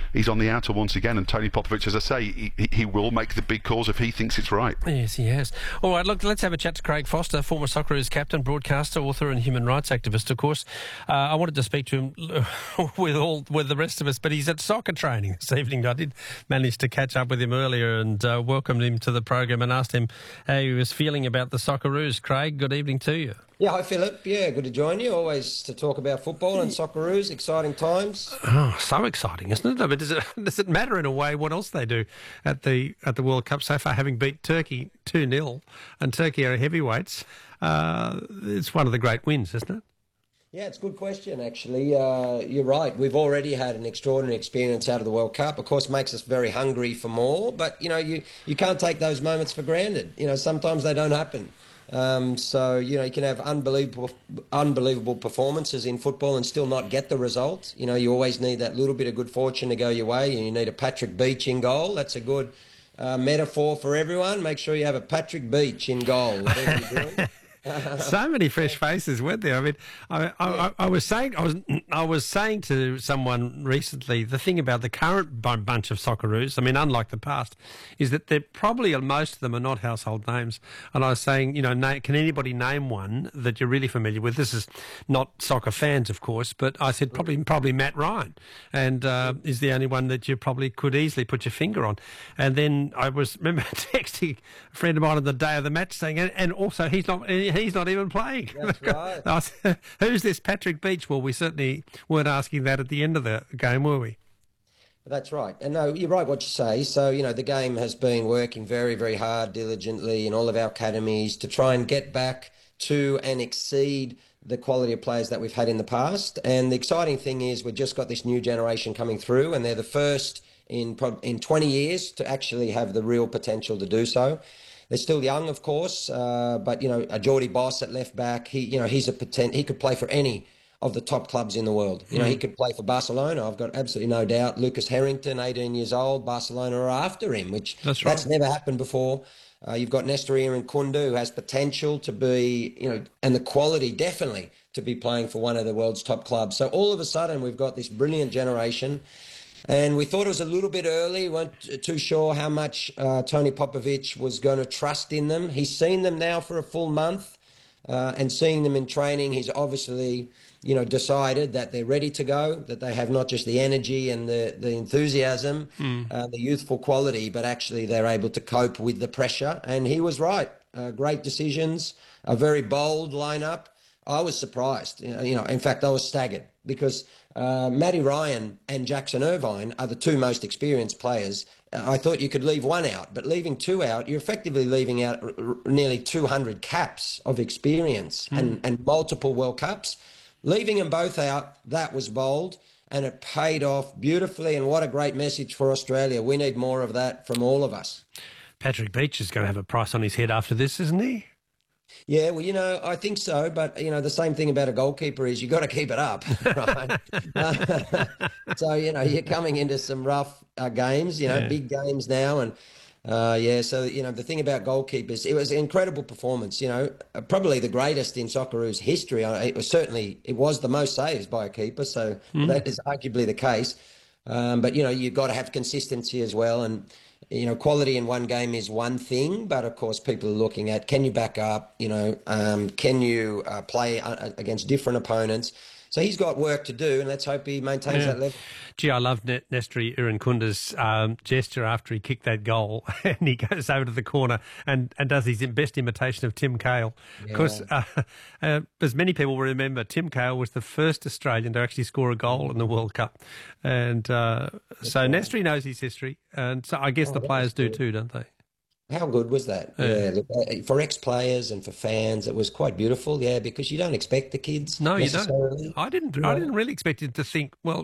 he's on the outer once again. And Tony Popovich, as I say, he will make the big calls if he thinks it's right. Yes, he has. All right, look, let's have a chat to Craig Foster, former Socceroos captain, broadcaster, author and human rights activist, of course. I wanted to speak to him with the rest of us, but he's at soccer training this evening. I did manage to catch up with him earlier and welcomed him to the program and asked him how he was feeling about the Socceroos. Craig, good evening to you. Yeah, hi Philip. Yeah, good to join you. Always to talk about football and Socceroos. Exciting times. Oh, so exciting, isn't it? I mean, does it matter in a way what else they do at the World Cup so far, having beat Turkey 2-0, and Turkey are heavyweights? It's one of the great wins, isn't it? Yeah, it's a good question, actually. You're right. We've already had an extraordinary experience out of the World Cup. Of course, makes us very hungry for more. But, you can't take those moments for granted. Sometimes they don't happen. So, you can have unbelievable performances in football and still not get the result. You always need that little bit of good fortune to go your way. And you need a Patrick Beach in goal. That's a good metaphor for everyone. Make sure you have a Patrick Beach in goal. Whatever you're doing. So many fresh faces, weren't there? I mean, I was saying to someone recently, the thing about the current bunch of Socceroos, I mean, unlike the past, is that they're probably, most of them are not household names. And I was saying, can anybody name one that you're really familiar with? This is not soccer fans, of course, but I said probably Matt Ryan, and is the only one that you probably could easily put your finger on. And then I remember texting a friend of mine on the day of the match saying, and also he's not even playing. That's right. Who's this Patrick Beach? Well, we certainly weren't asking that at the end of the game, were we? That's right. And no, you're right what you say. So, the game has been working very, very hard, diligently in all of our academies to try and get back to and exceed the quality of players that we've had in the past. And the exciting thing is we've just got this new generation coming through, and they're the first in 20 years to actually have the real potential to do so. They're still young, of course, but, a Geordie Boss at left back, he's a he could play for any of the top clubs in the world. He could play for Barcelona. I've got absolutely no doubt. Lucas Harrington, 18 years old, Barcelona are after him, which that's never happened before. You've got Nestor Irankunda, who has potential to be, and the quality definitely to be playing for one of the world's top clubs. So all of a sudden, we've got this brilliant generation. And we thought it was a little bit early. We weren't too sure how much Tony Popovich was going to trust in them. He's seen them now for a full month, and seeing them in training, he's obviously, decided that they're ready to go, that they have not just the energy and the enthusiasm, the youthful quality, but actually they're able to cope with the pressure. And he was right. Great decisions, a very bold lineup. I was surprised. In fact, I was staggered because Matty Ryan and Jackson Irvine are the two most experienced players. I thought you could leave one out, but leaving two out, you're effectively leaving out nearly 200 caps of experience and multiple World Cups. Leaving them both out, that was bold, and it paid off beautifully. And what a great message for Australia. We need more of that from all of us. Patrick Beach is going to have a price on his head after this, isn't he? Yeah, well, I think so. But, the same thing about a goalkeeper is you've got to keep it up, right? So, you're coming into some rough games, big games now. And, so, the thing about goalkeepers, it was an incredible performance, probably the greatest in Socceroos history. It was the most saves by a keeper. So that is arguably the case. But, you've got to have consistency as well. And, quality in one game is one thing, but of course people are looking at, can you back up, can you play against different opponents? So he's got work to do, and let's hope he maintains that level. Gee, I love Nestor Irankunda's gesture after he kicked that goal, and he goes over to the corner and does his best imitation of Tim Cahill. Yeah. Of course, as many people will remember, Tim Cahill was the first Australian to actually score a goal in the World Cup. And so Nestor knows his history, and so I guess the players do too, don't they? How good was that? Yeah. Look, for ex-players and for fans, it was quite beautiful. Because you don't expect the kids. No, you don't. I didn't really expect him to think. Well,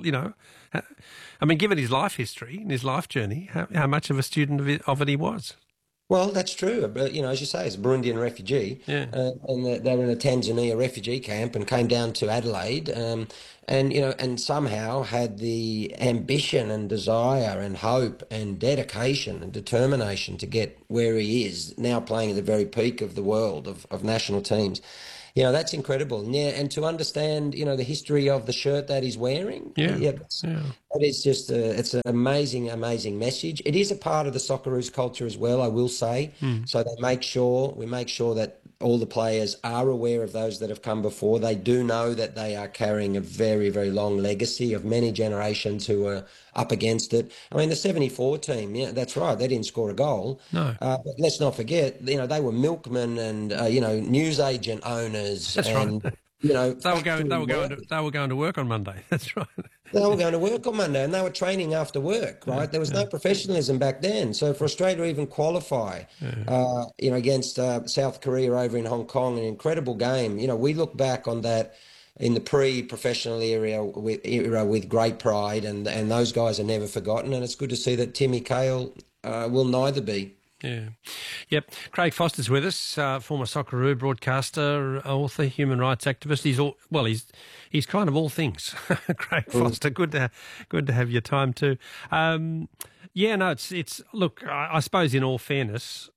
given his life history and his life journey, how much of a student of it he was. Well, that's true. But, as you say, he's a Burundian refugee. Yeah. And they were in a Tanzania refugee camp and came down to Adelaide and somehow had the ambition and desire and hope and dedication and determination to get where he is, now playing at the very peak of the world of national teams. That's incredible. And to understand, the history of the shirt that he's wearing. Yeah. It is just it's an amazing, amazing message. It is a part of the Socceroos culture as well, I will say. So we make sure that all the players are aware of those that have come before. They do know that they are carrying a very, very long legacy of many generations who are up against it. I mean, the 74 team, that's right, they didn't score a goal. No. But let's not forget, they were milkmen and, newsagent owners. That's and, right. They were going to work on Monday. That's right. They were going to work on Monday and they were training after work, right? There was no professionalism back then. So for Australia to even qualify, against South Korea over in Hong Kong, an incredible game. We look back on that in the pre-professional era with great pride, and those guys are never forgotten. And it's good to see that Timmy Cahill will neither be. Yeah. Yep. Craig Foster's with us, former Socceroo broadcaster, author, human rights activist. He's kind of all things. Craig Foster, good to have your time too. It's look, I suppose in all fairness,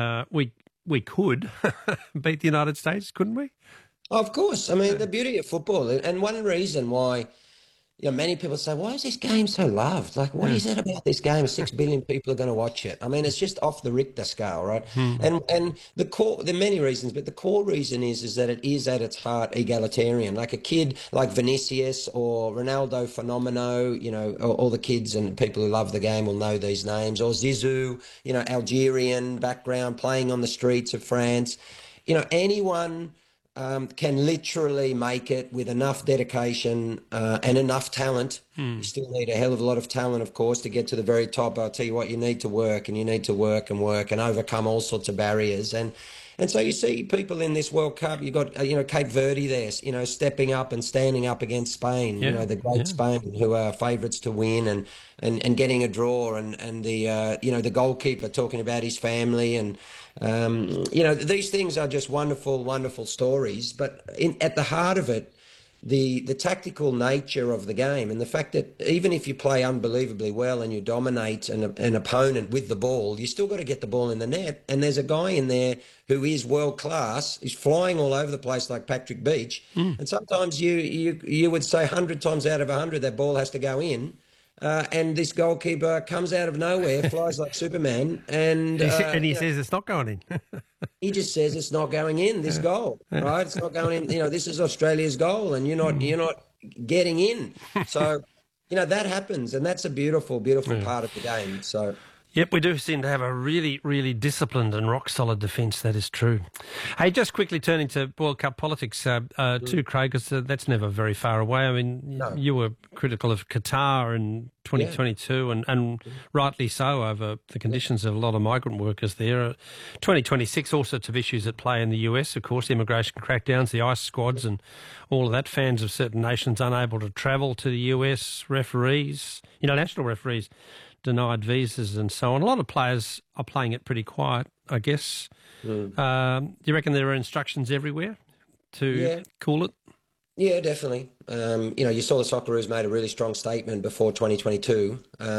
we could beat the United States, couldn't we? Of course. I mean, the beauty of football, and one reason why many people say, why is this game so loved? Like, what is it about this game? 6 billion people are going to watch it. I mean, it's just off the Richter scale, right? And the core, there are many reasons, but the core reason is that it is at its heart egalitarian. Like a kid like Vinicius or Ronaldo Fenomeno, all the kids and people who love the game will know these names, or Zizou, Algerian background, playing on the streets of France. Anyone can literally make it with enough dedication and enough talent. You still need a hell of a lot of talent, of course, to get to the very top. I'll tell you what, you need to work, and you need to work and work and overcome all sorts of barriers. And so you see people in this World Cup, you've got, Cape Verde there, stepping up and standing up against Spain, the great Spain, who are favourites to win and getting a draw, and the goalkeeper talking about his family, and these things are just wonderful, wonderful stories. But at the heart of it, the tactical nature of the game, and the fact that even if you play unbelievably well and you dominate an opponent with the ball, you still got to get the ball in the net. And there's a guy in there who is world class. He's flying all over the place like Patrick Beach. And sometimes you would say 100 times out of 100 that ball has to go in. And this goalkeeper comes out of nowhere, flies like Superman, and he says it's not going in. He just says it's not going in. This goal, right? It's not going in. This is Australia's goal, and you're not getting in. So, that happens, and that's a beautiful, beautiful part of the game. So. Yep, we do seem to have a really, really disciplined and rock-solid defence, that is true. Hey, just quickly turning to World Cup politics too, Craig, because that's never very far away. I mean, you were critical of Qatar in 2022 and rightly so over the conditions of a lot of migrant workers there. 2026, all sorts of issues at play in the US, of course, immigration crackdowns, the ICE squads and all of that, fans of certain nations unable to travel to the US, referees, international referees, denied visas and so on. A lot of players are playing it pretty quiet, I guess. Do you reckon there are instructions everywhere to cool it? Yeah, definitely. You saw the Socceroos made a really strong statement before 2022.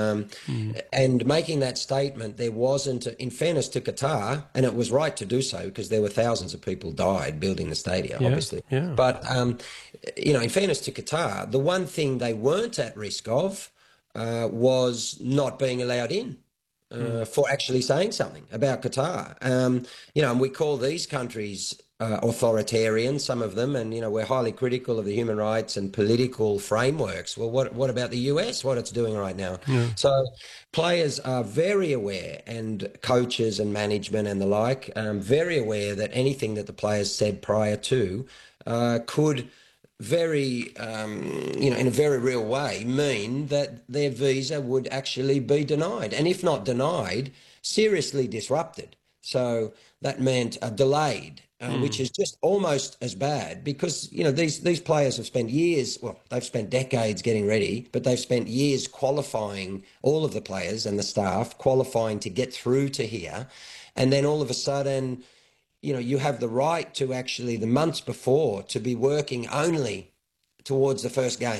And making that statement, there wasn't, in fairness to Qatar, and it was right to do so because there were thousands of people died building the stadium, obviously. Yeah. But, in fairness to Qatar, the one thing they weren't at risk of was not being allowed in for actually saying something about Qatar. And we call these countries authoritarian, some of them, and, we're highly critical of the human rights and political frameworks. Well, what about the US, what it's doing right now? So players are very aware, and coaches and management and the like, very aware that anything that the players said prior to could very, in a very real way, mean that their visa would actually be denied. And if not denied, seriously disrupted. So that meant delayed, which is just almost as bad because, these players have spent years, they've spent decades getting ready, but they've spent years qualifying, all of the players and the staff, qualifying to get through to here. And then all of a sudden, you have the right to actually, the months before, to be working only towards the first game.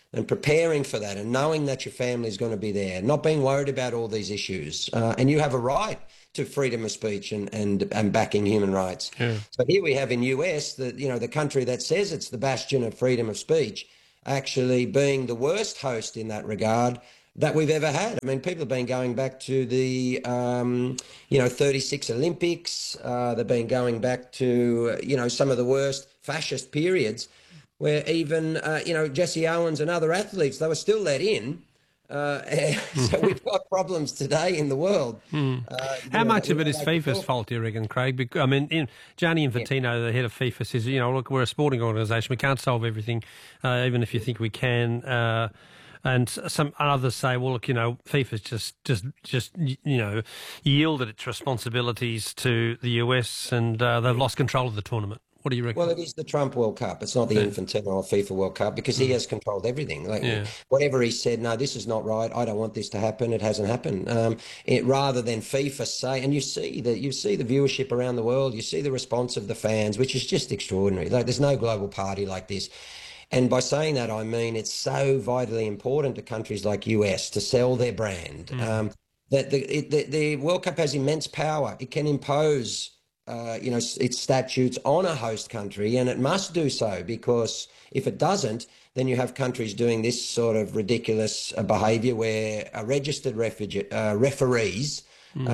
and preparing for that and knowing that your family is going to be there, not being worried about all these issues. And you have a right to freedom of speech and backing human rights. Yeah. So here we have in US, the country that says it's the bastion of freedom of speech, actually being the worst host in that regard that we've ever had. I mean, people have been going back to the, 36 Olympics. They've been going back to, some of the worst fascist periods where even, Jesse Owens and other athletes, they were still let in. So we've got problems today in the world. How much of it is FIFA's fault, do you reckon, Craig? I mean, Gianni Infantino, the head of FIFA, says, look, we're a sporting organisation. We can't solve everything, even if you think we can. And some others say, well, look, FIFA's just yielded its responsibilities to the US and they've lost control of the tournament. What do you reckon? Well, it is the Trump World Cup. It's not the Infantino or FIFA World Cup because he has controlled everything. Whatever he said, no, this is not right. I don't want this to happen. It hasn't happened. Rather than FIFA say, and you see the viewership around the world, you see the response of the fans, which is just extraordinary. There's no global party like this. And by saying that, I mean it's so vitally important to countries like US to sell their brand. That the World Cup has immense power. It can impose its statutes on a host country, and it must do so, because if it doesn't, then you have countries doing this sort of ridiculous behaviour where registered referees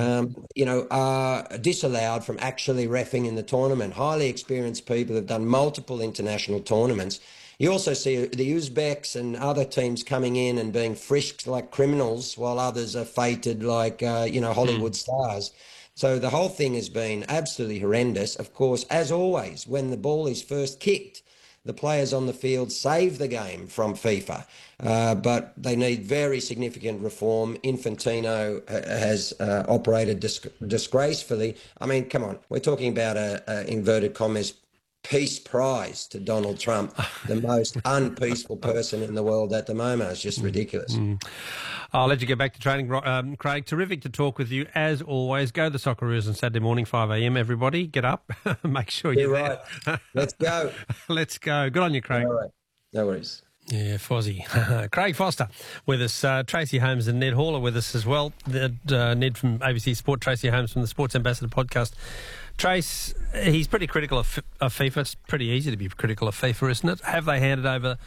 are disallowed from actually reffing in the tournament. Highly experienced people have done multiple international tournaments. You also see the Uzbeks and other teams coming in and being frisked like criminals while others are feted like, Hollywood stars. So the whole thing has been absolutely horrendous. Of course, as always, when the ball is first kicked, the players on the field save the game from FIFA. But they need very significant reform. Infantino has operated disgracefully. I mean, come on, we're talking about a inverted commas peace prize to Donald Trump, the most unpeaceful person in the world at the moment. It's just ridiculous. I'll let you get back to training, Craig. Terrific to talk with you, as always. Go to the Socceroos on Saturday morning, 5 a.m, everybody. Get up. Make sure you're right. Let's go. Let's go. Good on you, Craig. All right. No worries. Yeah, Fozzie. Craig Foster with us. Tracy Holmes and Ned Hall are with us as well. Ned from ABC Sport, Tracy Holmes from the Sports Ambassador podcast. Trace, he's pretty critical of FIFA. It's pretty easy to be critical of FIFA, isn't it? Have they handed over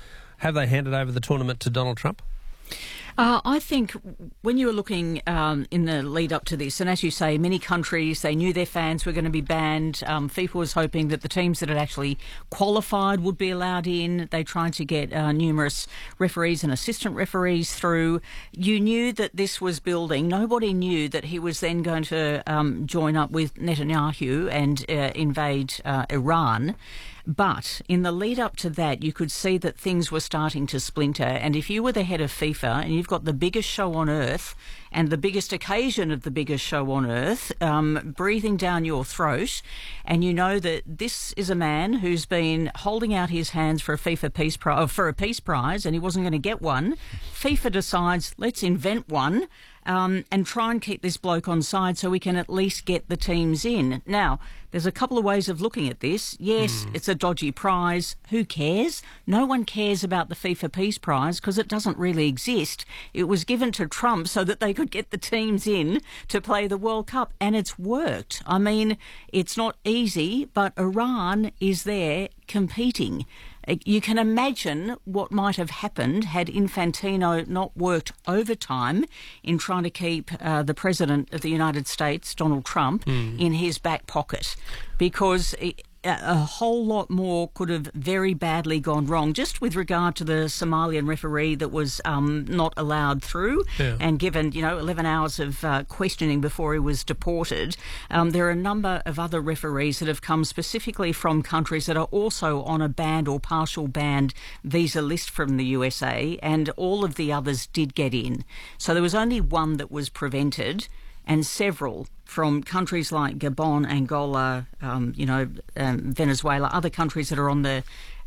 the tournament to Donald Trump? I think when you were looking in the lead up to this, and as you say, many countries, they knew their fans were going to be banned. FIFA was hoping that the teams that had actually qualified would be allowed in. They tried to get numerous referees and assistant referees through. You knew that this was building. Nobody knew that he was then going to join up with Netanyahu and invade Iran. But in the lead up to that, you could see that things were starting to splinter. And if you were the head of FIFA and you've got the biggest show on earth and the biggest occasion of the biggest show on earth breathing down your throat, and you know that this is a man who's been holding out his hands for a FIFA peace prize, and he wasn't going to get one, FIFA decides, let's invent one. And try and keep this bloke on side so we can at least get the teams in. Now, there's a couple of ways of looking at this. Yes, it's a dodgy prize. Who cares? No one cares about the FIFA Peace Prize because it doesn't really exist. It was given to Trump so that they could get the teams in to play the World Cup, and it's worked. I mean, it's not easy, but Iran is there competing. You can imagine what might have happened had Infantino not worked overtime in trying to keep the President of the United States, Donald Trump, in his back pocket, because a whole lot more could have very badly gone wrong, just with regard to the Somalian referee that was not allowed through and given 11 hours of questioning before he was deported. There are a number of other referees that have come specifically from countries that are also on a banned or partial banned visa list from the USA, and all of the others did get in. So there was only one that was prevented, and several from countries like Gabon, Angola, Venezuela, other countries that are on the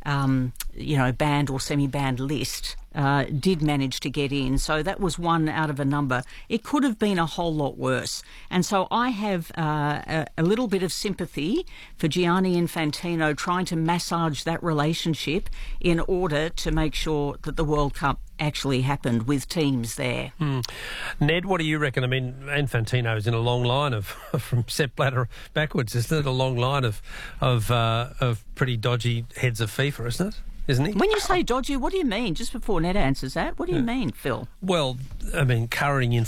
banned or semi-banned list did manage to get in. So that was one out of a number. It could have been a whole lot worse. And so I have a little bit of sympathy for Gianni Infantino trying to massage that relationship in order to make sure that the World Cup actually happened with teams there. Ned, what do you reckon? I mean, Infantino's in a long line of from Sepp Blatter backwards, isn't it? A long line of pretty dodgy heads of FIFA, isn't it? Isn't he? When you say dodgy, what do you mean? Just before Ned answers that, what do you mean, Phil? Well, I mean, currying